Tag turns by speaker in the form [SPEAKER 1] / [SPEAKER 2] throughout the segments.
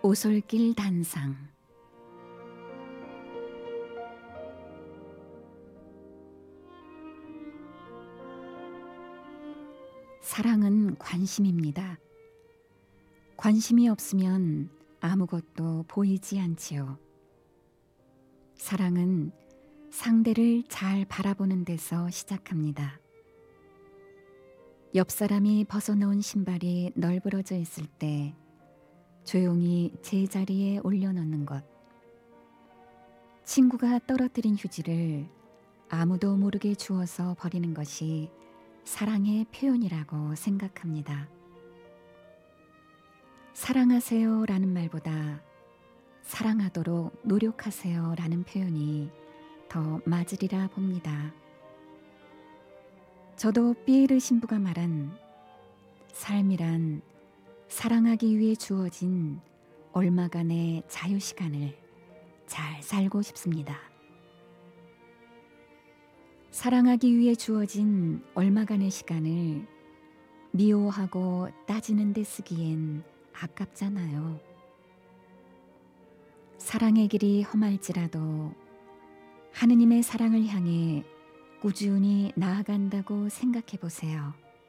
[SPEAKER 1] 오솔길 단상. 사랑은 관심입니다. 관심이 없으면 아무것도 보이지 않지요. 사랑은 상대를 잘 바라보는 데서 시작합니다. 옆 사람이 벗어놓은 신발이 널브러져 있을 때 조용히 제자리에 올려놓는 것. 친구가 떨어뜨린 휴지를 아무도 모르게 주워서 버리는 것이 사랑의 표현이라고 생각합니다. 사랑하세요 라는 말보다 사랑하도록 노력하세요 라는 표현이 더 맞으리라 봅니다. 저도 피에르 신부가 말한 삶이란 사랑하기 위해 주어진 얼마간의 자유시간을 잘 살고 싶습니다. 사랑하기 위해 주어진 얼마간의 시간을 미워하고 따지는 데 쓰기엔 아깝잖아요. 사랑의 길이 험할지라도 하느님의 사랑을 향해 꾸준히 나아간다고 생각해 보세요.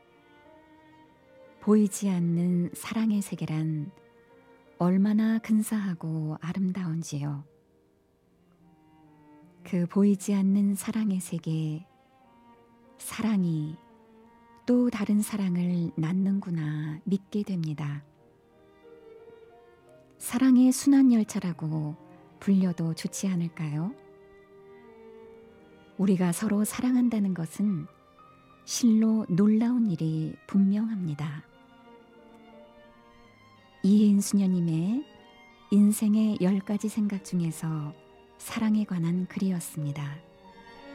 [SPEAKER 1] 보이지 않는 사랑의 세계란 얼마나 근사하고 아름다운지요. 그 보이지 않는 사랑의 세계, 사랑이 또 다른 사랑을 낳는구나 믿게 됩니다. 사랑의 순환열차라고 불려도 좋지 않을까요? 우리가 서로 사랑한다는 것은 실로 놀라운 일이 분명합니다. 이인수녀님의 인생의 10가지 생각 중에서 사랑에 관한 글이었습니다.